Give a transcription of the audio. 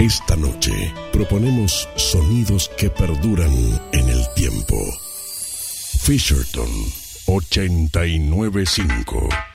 Esta noche proponemos sonidos que perduran en el tiempo. Fisherton 895.